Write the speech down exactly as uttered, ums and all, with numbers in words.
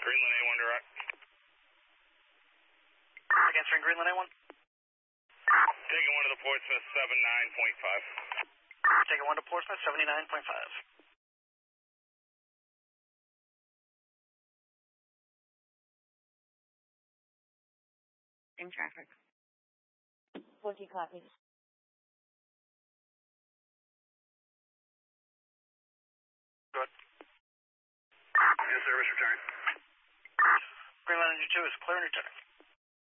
Greenland A one direct. Answering Greenland A one. Taking one to the Portsmouth, seventy-nine point five. Taking one to Portsmouth, seventy-nine point five. In traffic. forty copies. Good. Yes, service return. Greenland Engine two is clear and returning.